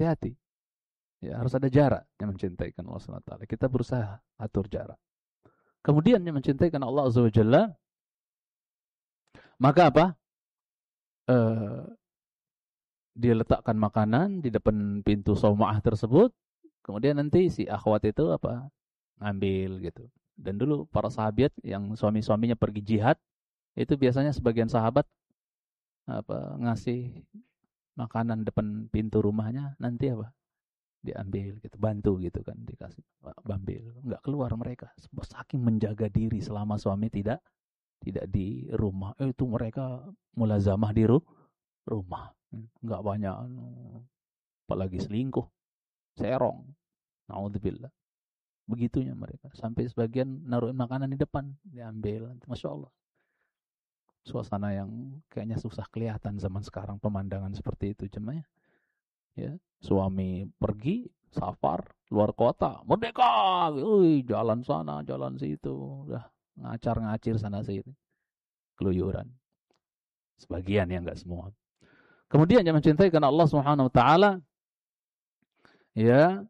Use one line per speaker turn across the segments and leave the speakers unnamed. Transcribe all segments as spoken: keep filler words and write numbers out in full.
hati-hati. Ya, harus ada jarak yang mencintai karena Allah subhanahu wa taala. Kita berusaha atur jarak. Kemudian yang mencintai karena Allah azza wa jalla, maka apa? Uh, dia letakkan makanan di depan pintu sauma'ah tersebut. Kemudian nanti si akhwat itu apa? Ngambil gitu. Dan dulu para sahabat yang suami-suaminya pergi jihad, itu biasanya sebagian sahabat apa ngasih makanan depan pintu rumahnya, nanti apa? Diambil gitu, bantu gitu kan, dikasih ambil, nggak keluar mereka, saking menjaga diri selama suami tidak tidak di rumah. Eh, itu mereka mulazamah di ru- rumah, nggak banyak, apalagi selingkuh, serong, naudzubillah, begitunya mereka, sampai sebagian naruhin makanan di depan, diambil, masya Allah, suasana yang kayaknya susah kelihatan zaman sekarang, pemandangan seperti itu jemaah. Ya, suami pergi safar luar kota, merdeka, wih, jalan sana, jalan situ, udah ngacar-ngacir sana sini, keluyuran. Sebagian ya, enggak semua. Kemudian yang mencintai karena Allah Subhanahu wa taala, ya,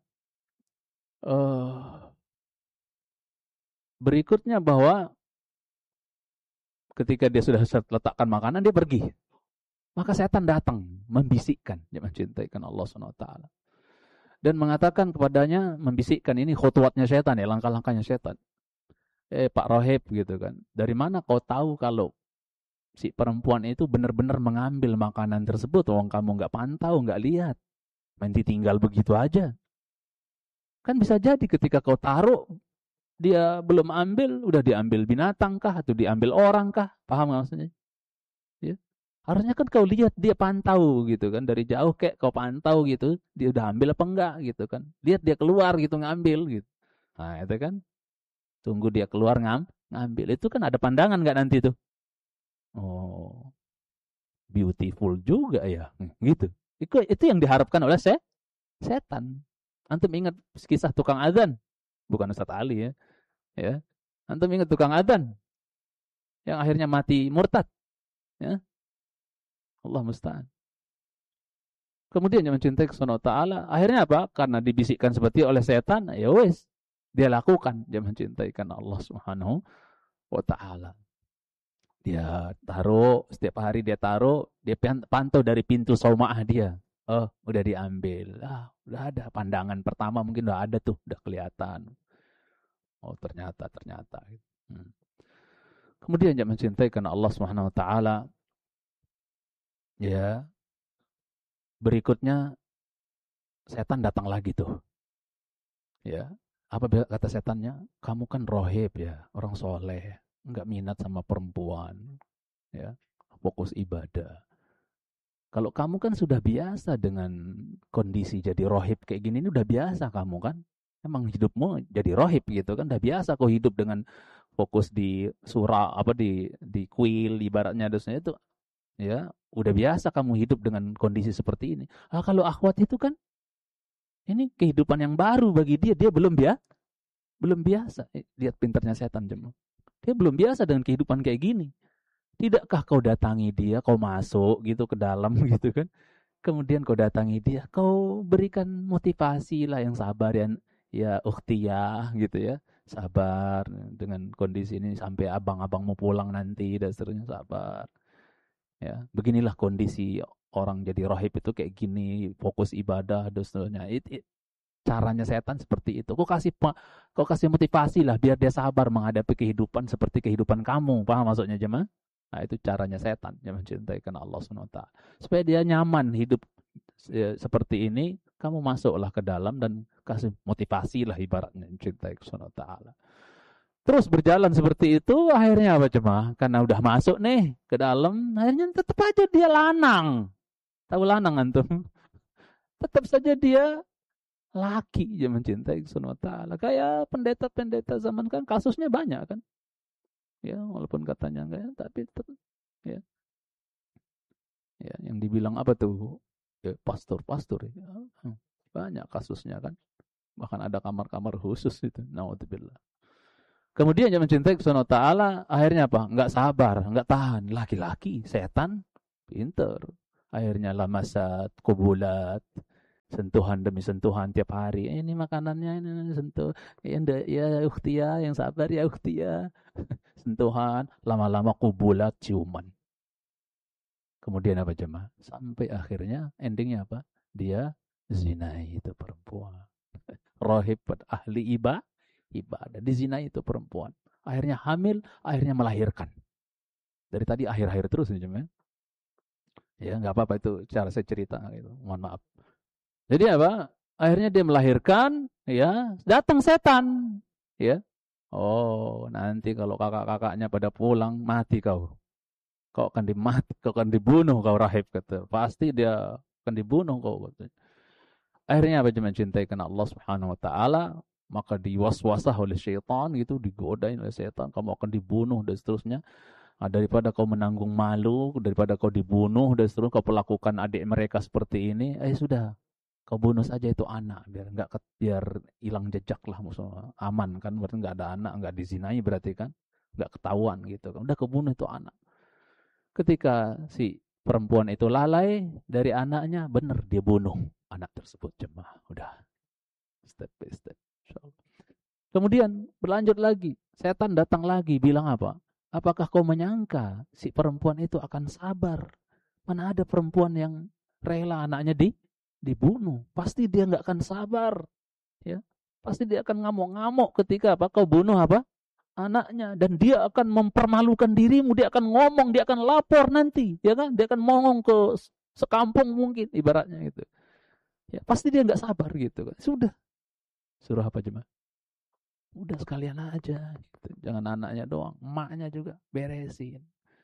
uh, berikutnya bahwa ketika dia sudah letakkan makanan, dia pergi. Maka setan datang membisikkan, dia mencintai karena Allah Subhanahu wa taala. Dan mengatakan kepadanya, membisikkan, ini khutwatnya setan ya, langkah-langkahnya setan. Eh Pak Rohib gitu kan, dari mana kau tahu kalau si perempuan itu benar-benar mengambil makanan tersebut? Wong kamu nggak pantau, nggak lihat, main ditinggal begitu aja. Kan bisa jadi ketika kau taruh, dia belum ambil, udah diambil binatang kah, atau diambil orang kah? Paham nggak maksudnya? Ya. Harusnya kan kau lihat, dia pantau gitu kan, dari jauh kayak kau pantau gitu, dia udah ambil apa enggak gitu kan, lihat dia keluar gitu ngambil gitu. Nah itu kan, tunggu dia keluar ngam, ngambil, itu kan ada pandangan nggak nanti tuh? Oh, beautiful juga ya, gitu. Itu itu yang diharapkan oleh se setan. Antum ingat kisah tukang adzan? Bukan Ustaz Ali ya, ya. Antum ingat tukang adzan yang akhirnya mati murtad, ya? Allah musta'an. Kemudian yang mencintai Subhanahu wa taala, akhirnya apa? Karena dibisikkan seperti oleh setan, ya wes, dia lakukan, dia mencintai karena Allah Subhanahu wa taala. Dia taruh, setiap hari dia taruh, dia pantau dari pintu sauma'ah dia. Oh, udah diambil. Ah, udah ada pandangan pertama, mungkin udah ada tuh, udah kelihatan. Oh, ternyata ternyata hmm. Kemudian dia mencintai karena Allah Subhanahu wa taala. Ya. Berikutnya setan datang lagi tuh. Ya. Apa kata setannya? Kamu kan rohib ya, orang soleh, enggak minat sama perempuan. Ya. Fokus ibadah. Kalau kamu kan sudah biasa dengan kondisi jadi rohib kayak gini, ini udah biasa kamu kan. Emang hidupmu jadi rohib gitu kan, udah biasa kau hidup dengan fokus di surah, apa di di kuil, ibaratnya dosanya itu, ya udah biasa kamu hidup dengan kondisi seperti ini. Ah, kalau akhwat itu kan, ini kehidupan yang baru bagi dia, dia belum biasa, belum biasa. Eh, lihat pinternya setan jemaah. Dia belum biasa dengan kehidupan kayak gini. Tidakkah kau datangi dia, kau masuk gitu ke dalam gitu kan. Kemudian kau datangi dia, kau berikan motivasi lah yang sabar ya, ya ukhtiyah gitu ya. Sabar dengan kondisi ini sampai abang-abang mau pulang nanti dan seterusnya, sabar. Ya, beginilah kondisi orang jadi rahib itu kayak gini, fokus ibadah dan seterusnya. It, it, caranya setan seperti itu. Kau kasih kau kasih motivasi lah biar dia sabar menghadapi kehidupan seperti kehidupan kamu. Paham maksudnya jemaah? Nah, itu caranya setan yang mencintai karena Allah subhanahu wa taala. Supaya dia nyaman hidup ya, seperti ini, kamu masuklah ke dalam dan kasih motivasi lah ibaratnya mencintai subhanahu wa taala. Terus berjalan seperti itu, akhirnya apa jemaah? Karena udah masuk nih ke dalam, akhirnya tetap aja dia lanang. Tahu lanang antum? Tetap saja dia laki yang mencintai subhanahu wa taala. Kayak pendeta-pendeta zaman kan kasusnya banyak kan. Ya, walaupun katanya enggak ya, tapi tetap ya. Ya, yang dibilang apa tuh? Ya, pastor-pastor ya. Banyak kasusnya kan. Bahkan ada kamar-kamar khusus itu. Naudzubillah. Kemudian yang mencintai subhanahu wa taala akhirnya apa? Enggak sabar, enggak tahan. Laki-laki, setan pinter. Akhirnya lamasat, kubulat, Sentuhan demi sentuhan tiap hari. Eh, ini makanannya, ini, ini sentuh. Ya, nda- ya ukhtia, yang sabar ya ukhtia. Sentuhan, lama-lama kubulat ciuman. Kemudian apa jemaah? Sampai akhirnya endingnya apa? Dia zinai itu perempuan. Rohib ahli iba, ibadah. Dizinai itu perempuan. Akhirnya hamil, akhirnya melahirkan. Dari tadi akhir-akhir terus ya jemaah. Ya nggak apa-apa itu cara saya cerita gitu. Mohon maaf. Jadi apa? Akhirnya dia melahirkan, ya datang setan, ya. Oh nanti kalau kakak-kakaknya pada pulang mati kau. Kau akan dimati, kau akan dibunuh kau rahib kata. Pasti dia akan dibunuh kau kata. Akhirnya apa cuma cintai karena Allah Subhanahu wa taala, maka diwaswasah oleh syaitan gitu, digodain oleh syaitan, kamu akan dibunuh dan seterusnya. Nah, daripada kau menanggung malu, daripada kau dibunuh dan seterusnya, kau perlakukan adik mereka seperti ini, eh sudah, kau bunuh saja itu anak biar enggak biar hilang jejak lah musuh aman kan, berarti enggak ada anak, enggak dizinai berarti kan, enggak ketahuan gitu kan. Udah kau bunuh itu anak. Ketika si perempuan itu lalai dari anaknya, benar dia bunuh anak tersebut jemaah. Udah step by step. Kemudian berlanjut lagi, setan datang lagi bilang apa? Apakah kau menyangka si perempuan itu akan sabar? Mana ada perempuan yang rela anaknya di dibunuh? Pasti dia nggak akan sabar, ya. Pasti dia akan ngamuk-ngamuk ketika apa? Kau bunuh apa? Anaknya, dan dia akan mempermalukan dirimu, dia akan ngomong, dia akan lapor nanti, ya kan? Dia akan ngomong ke sekampung mungkin, ibaratnya gitu. Ya, pasti dia nggak sabar gitu kan. Sudah. Suruh apa jemaah? Udah sekalian aja gitu. Jangan anaknya doang, emaknya juga beresin.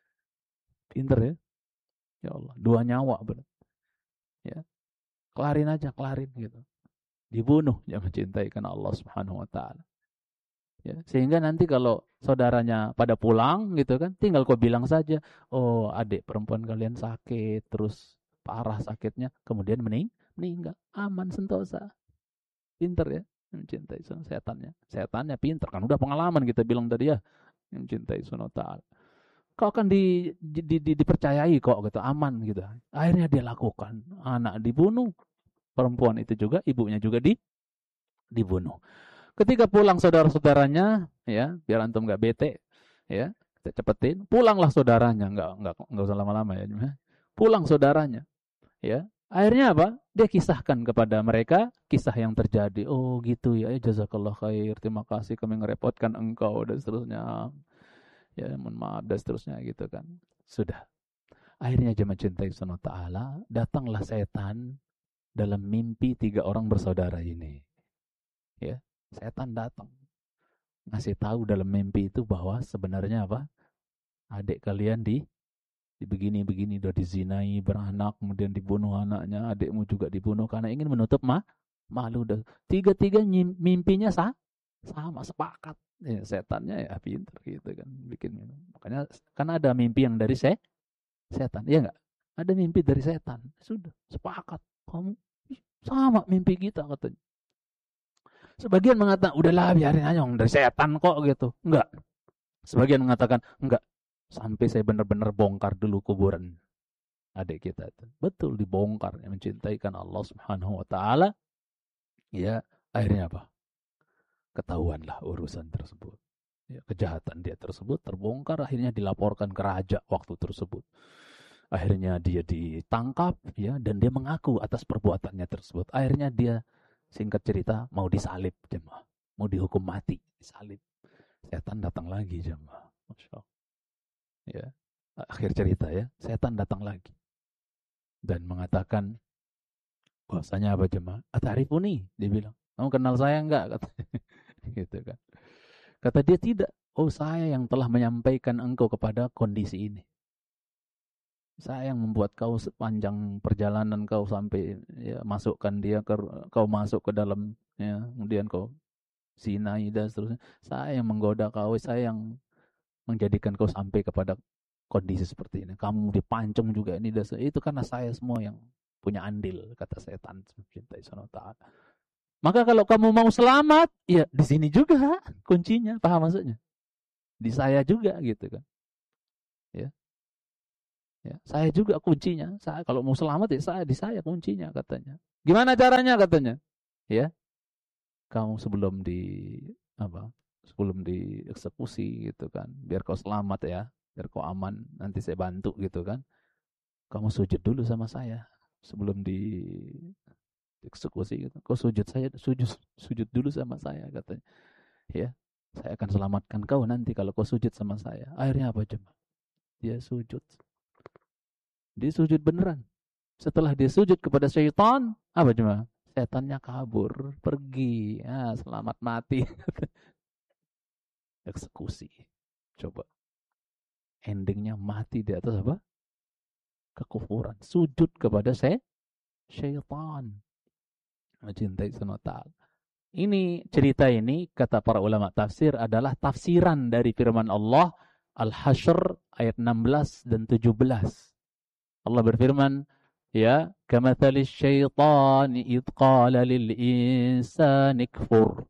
Pinter ya. Ya Allah, dua nyawa benar. Ya. Kelarin aja, kelarin gitu. Dibunuh yang mencintai karena Allah Subhanahu wa taala. Ya, sehingga nanti kalau saudaranya pada pulang gitu kan, tinggal kau bilang saja, oh adik perempuan kalian sakit, terus parah sakitnya, kemudian mening meninggal, aman sentosa. Pinter ya, mencintai setannya. Setannya pinter kan, udah pengalaman kita bilang tadi ya, mencintai Subhanahu wa taala. Kau akan di, di, di, dipercayai kok gitu, aman gitu. Akhirnya dia lakukan, anak dibunuh, perempuan itu juga, ibunya juga di dibunuh. Ketika pulang saudara-saudaranya, ya, biar antum nggak bete, ya, kita cepetin. Pulanglah saudaranya, nggak nggak nggak usah lama-lama ya. Pulang saudaranya, ya. Akhirnya apa? Dia kisahkan kepada mereka kisah yang terjadi. Oh gitu ya, eh, jazakallah khair, terima kasih kami ngerepotkan engkau dan seterusnya. Ya, mohon maaf dan seterusnya gitu kan. Sudah. Akhirnya jemaah cintai Subhanahu wa taala, datanglah setan dalam mimpi tiga orang bersaudara ini. Ya, setan datang ngasih tahu dalam mimpi itu bahwa sebenarnya apa? Adik kalian di di begini-begini udah dizinai, beranak, kemudian dibunuh anaknya, adikmu juga dibunuh karena ingin menutup mah malu. Udah tiga-tiga mimpinya sah, sama sepakat. Ya, setannya ya pinter gitu kan bikin. Makanya kan ada mimpi yang dari se setan, ya enggak? Ada mimpi dari setan. Sudah sepakat. Kamu sama mimpi kita katanya. Sebagian mengatakan, udahlah biarin aja dari setan kok gitu. Enggak. Sebagian mengatakan, enggak. Sampai saya benar-benar bongkar dulu kuburan adik kita itu. Betul dibongkar. Yang mencintaikan Allah Subhanahu wa taala. Ya, akhirnya apa? Ketahuanlah urusan tersebut. Ya, kejahatan dia tersebut terbongkar, akhirnya dilaporkan ke raja waktu tersebut. Akhirnya dia ditangkap, ya, dan dia mengaku atas perbuatannya tersebut. Akhirnya dia, singkat cerita, mau disalib jemaah, mau dihukum mati, disalib. Setan datang lagi jemaah, masya Allah. Ya, akhir cerita ya, setan datang lagi dan mengatakan bahwasanya apa jemaah? Atarifuni, dia bilang, kamu kenal saya enggak? Kata, gitu kan. Kata dia tidak. Oh, saya yang telah menyampaikan engkau kepada kondisi ini. Saya yang membuat kau sepanjang perjalanan kau sampai ya, masukkan dia ke kau masuk ke dalam ya, kemudian kau zinai dan seterusnya. Saya yang menggoda kau, saya yang menjadikan kau sampai kepada kondisi seperti ini. Kamu dipancung juga ini dan itu karena saya semua yang punya andil, kata setan mencintai Subhanahu wa taala. Maka kalau kamu mau selamat, ya di sini juga kuncinya, paham maksudnya? Di saya juga gitu kan. Ya. Ya, saya juga kuncinya. Saya kalau mau selamat ya saya di saya kuncinya katanya. Gimana caranya katanya? Ya, kamu sebelum di apa? Sebelum dieksekusi gitu kan, biar kau selamat ya, biar kau aman, nanti saya bantu gitu kan. Kamu sujud dulu sama saya sebelum dieksekusi gitu. Kau sujud saya sujud sujud dulu sama saya katanya. Ya, saya akan selamatkan kau nanti kalau kau sujud sama saya. Akhirnya apa coba? Dia sujud. Dia sujud beneran. Setelah dia sujud kepada syaitan, apa cuma? Setannya kabur, pergi. Ah, selamat mati. Eksekusi. Coba. Endingnya mati di atas apa? Kekufuran. Sujud kepada sy- syaitan. Mencintai sunata. Ini cerita ini, kata para ulama tafsir, adalah tafsiran dari firman Allah Al-Hasyr ayat enam belas dan tujuh belas. Allah berfirman, ya, kamathali syaitani idh qala lil insani kfur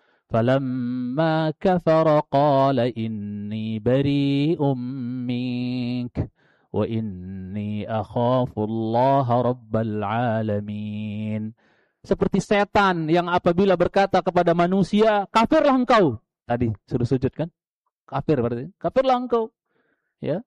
falamma kafara qala inni bari'um mink wa inni akhafu Allah rabbal alamin. Seperti setan yang apabila berkata kepada manusia, kafirlah engkau. Tadi suruh sujud kan? Kafir berarti. Kafirlah engkau. Ya.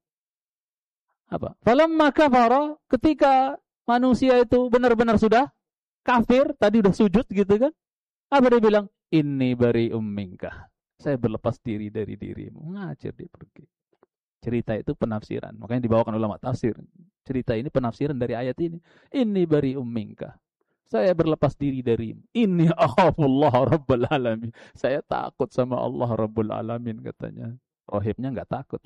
Apa? Falamma kafara, ketika manusia itu benar-benar sudah kafir, tadi udah sujud gitu kan? Apa dia bilang? Inni bari'um minka. Saya berlepas diri dari dirimu. Ngajar dia pergi. Cerita itu penafsiran. Makanya dibawakan ulama tafsir. Cerita ini penafsiran dari ayat ini. Inni bari'um minka. Saya berlepas diri darimu. Inni akhafullah rabbul alamin. Saya takut sama Allah rabbul alamin katanya. Rohibnya enggak takut.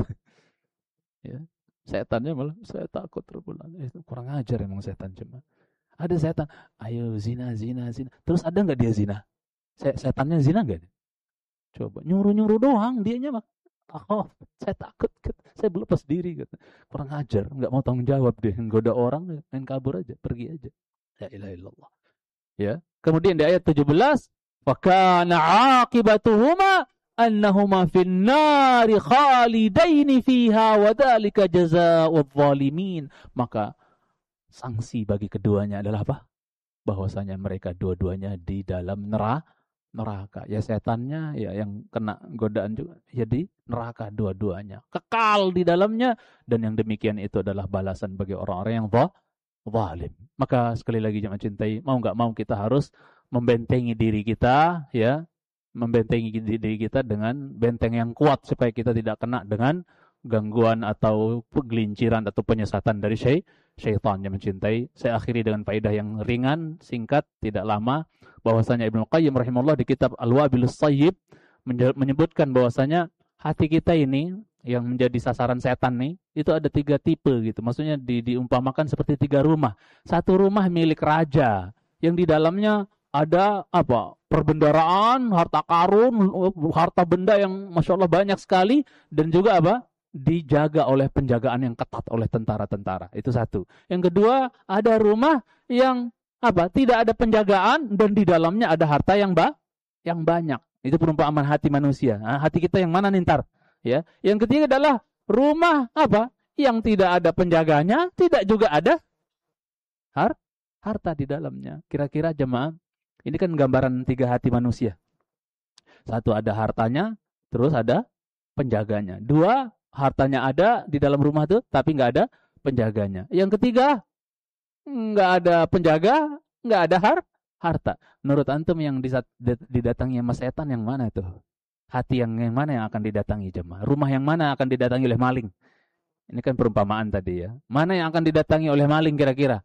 Ya. Setannya malah saya takut rabbul alamin. Itu kurang ajar emang setan cuma. Ada setan, ayo zina zina zina. Terus ada enggak dia zina? Setannya zina enggak? Coba nyuruh-nyuruh doang, dianya mah oh, saya takut, saya berlepas diri gitu. Kurang ajar, enggak mau tanggung jawab dia, nggoda orang, main kabur aja, pergi aja. La ilaha illallah. Ya. Kemudian di ayat tujuh belas, wa kana 'aqibatuhuma annahuma fin nari khalidaini fiha wa dzalika jazaa'udz zalimin. Maka sanksi bagi keduanya adalah apa? Bahwasanya mereka dua-duanya di dalam neraka. Ya setannya ya yang kena godaan juga. Jadi neraka dua-duanya. Kekal di dalamnya, dan yang demikian itu adalah balasan bagi orang-orang yang zalim. Maka sekali lagi jemaah cintai, mau enggak mau kita harus membentengi diri kita, ya. Membentengi diri kita dengan benteng yang kuat supaya kita tidak kena dengan gangguan atau pegelinciran atau penyesatan dari syai, syaitan yang mencintai. Saya akhiri dengan faedah yang ringan, singkat, tidak lama, bahwasanya Ibnu Qayyim rahimahullah di kitab Al-Wabilus Thayyib menyebutkan bahwasanya hati kita ini yang menjadi sasaran setan nih, itu ada tiga tipe gitu. Maksudnya di, diumpamakan seperti tiga rumah. Satu rumah milik raja yang di dalamnya ada apa? Perbendaraan, harta karun, harta benda yang Masya Allah banyak sekali, dan juga apa? Dijaga oleh penjagaan yang ketat oleh tentara-tentara. Itu satu. Yang kedua, ada rumah yang apa? Tidak ada penjagaan dan di dalamnya ada harta yang ba yang banyak. Itu perumpamaan hati manusia. Nah, hati kita yang mana nih ntar? Ya. Yang ketiga adalah rumah apa? Yang tidak ada penjaganya, tidak juga ada har harta di dalamnya. Kira-kira jemaah, ini kan gambaran tiga hati manusia. Satu, ada hartanya, terus ada penjaganya. Dua, hartanya ada di dalam rumah tuh, tapi nggak ada penjaganya. Yang ketiga, nggak ada penjaga, nggak ada har harta. Menurut antum yang didatangi sama setan yang mana tuh? Hati yang, yang mana yang akan didatangi jemaah? Rumah yang mana akan didatangi oleh maling? Ini kan perumpamaan tadi ya. Mana yang akan didatangi oleh maling kira-kira?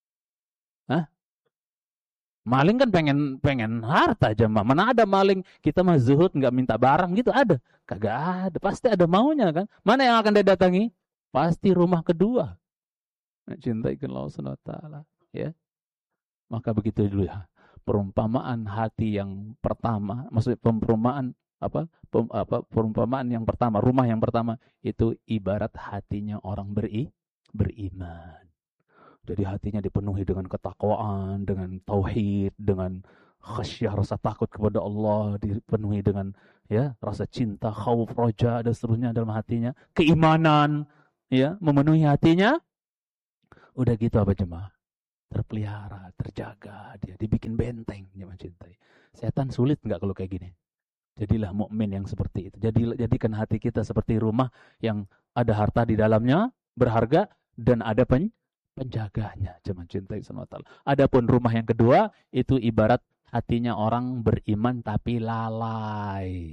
Hah? Maling kan pengen pengen harta jemaah. Mana ada maling kita mah zuhud nggak minta barang gitu, ada? Kagak ada. Pasti ada maunya kan. Mana yang akan didatangi? Pasti rumah kedua. Cintai Allah Subhanahu wa taala, ya. Maka begitu dulu ya. Perumpamaan hati yang pertama, maksudnya perumpamaan apa? Pem, apa perumpamaan yang pertama, rumah yang pertama itu ibarat hatinya orang beri beriman. Jadi hatinya dipenuhi dengan ketakwaan, dengan tauhid, dengan khasyah, rasa takut kepada Allah, dipenuhi dengan ya rasa cinta, khauf, raja, dan seterusnya dalam hatinya, keimanan, ya, memenuhi hatinya. Udah gitu apa jemaah? Terpelihara, terjaga, dia dibikin benteng, dia mencintai. Setan sulit nggak kalau kayak gini? Jadilah mukmin yang seperti itu. Jadi jadikan hati kita seperti rumah yang ada harta di dalamnya, berharga, dan ada pen, penjaganya. Jangan cintai sama Allah. Adapun rumah yang kedua, itu ibarat hatinya orang beriman tapi lalai.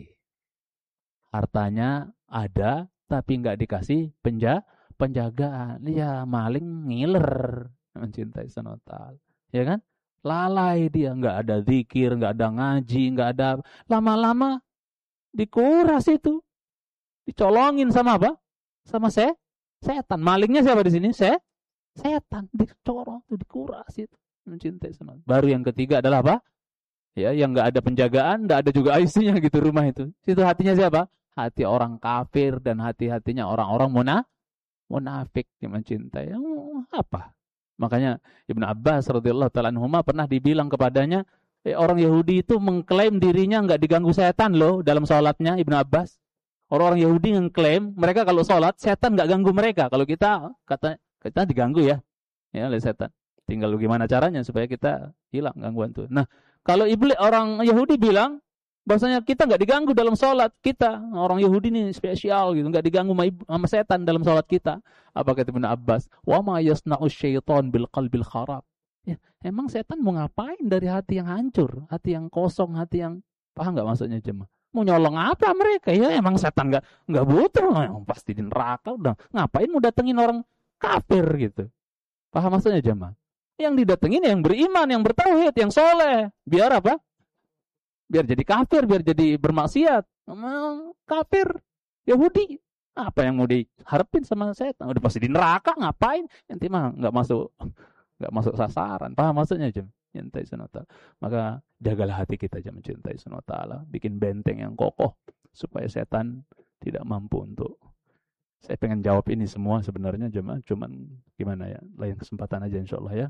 Hartanya ada, tapi nggak dikasih penja, penjagaan. Ya maling ngiler. Mencintai sama Allah. Ya kan? Lalai dia, nggak ada zikir, nggak ada ngaji, nggak ada, lama-lama dikuras itu, dicolongin sama apa? Sama se, setan. Malingnya siapa di sini? Se, setan. Dicorong, itu dikuras itu. Mencintai sama. Baru yang ketiga adalah apa? Ya, yang nggak ada penjagaan, nggak ada juga I C-nya gitu rumah itu. Itu hatinya siapa? Hati orang kafir dan hati-hatinya orang-orang muna, munafik yang mencintai. Apa? Makanya Ibnu Abbas radhiyallahu taala anhuma pernah dibilang kepadanya, eh, orang Yahudi itu mengklaim dirinya nggak diganggu setan loh dalam sholatnya. Ibnu Abbas, orang-orang Yahudi mengklaim mereka kalau sholat setan nggak ganggu mereka. Kalau kita kata kita diganggu ya, ya oleh setan. Tinggal gimana caranya supaya kita hilang gangguan itu. Nah, kalau iblis orang Yahudi bilang bahwasanya kita nggak diganggu dalam sholat kita, orang Yahudi ini spesial gitu, nggak diganggu sama setan dalam sholat kita. Apa kata Ibnu Abbas? Wa ma yasna'u syaitan bil qalbil kharab. Ya, emang setan mau ngapain dari hati yang hancur, hati yang kosong, hati yang, paham nggak maksudnya jemaah? Mau nyolong apa mereka? Ya emang setan nggak nggak butuh, emang pasti di neraka udah. Ngapain mau datengin orang kafir gitu? Paham maksudnya jemaah? Yang didatengin yang beriman, yang bertauhid, yang soleh. Biar apa? Biar jadi kafir, biar jadi bermaksiat. Emang kafir, Yahudi. Apa yang mau diharapin sama setan? Udah pasti di neraka, ngapain? Nanti mah nggak masuk, nggak masuk sasaran. Paham maksudnya jemaah? Cintai sunata. Maka jagalah hati kita jemaah mencintai sunata. Bikin benteng yang kokoh supaya setan tidak mampu untuk. Saya pengen jawab ini semua sebenarnya jemaah, cuman gimana ya? Lain kesempatan aja insyaallah ya.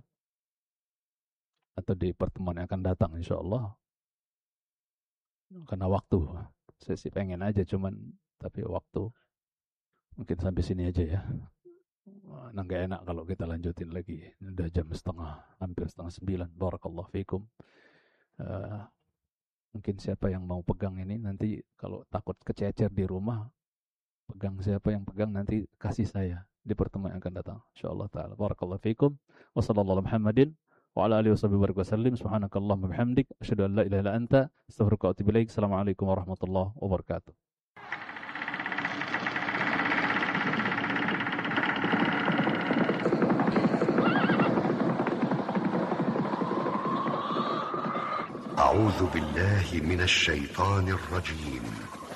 Atau di pertemuan yang akan datang insyaallah. Karena waktu, saya sih pengen aja cuman tapi waktu mungkin sampai sini aja ya. Nah, gak enak kalau kita lanjutin lagi. Udah jam setengah, hampir setengah sembilan. Barakallahu fikum. Uh, mungkin siapa yang mau pegang ini nanti kalau takut kececer di rumah, pegang siapa yang pegang nanti kasih saya di pertemuan yang akan datang. Insyaallah taala. Barakallahu fikum. Wassallallahu ala Muhammadin wa ala alihi wasallam wa sallim. Subhanakallahumma bihamdik asyhadu an la ilaha illa anta astaghfiruka wa atubu ilaik. Assalamualaikum warahmatullahi wabarakatuh.
أعوذ بالله من الشيطان الرجيم